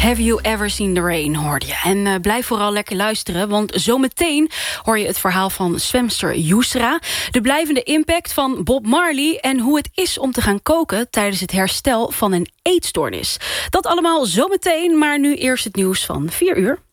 Have You Ever Seen the Rain, hoorde je. En blijf vooral lekker luisteren, want zometeen hoor je het verhaal van zwemster Yusra, de blijvende impact van Bob Marley en hoe het is om te gaan koken tijdens het herstel van een eetstoornis. Dat allemaal zometeen, maar nu eerst het nieuws van 4 uur.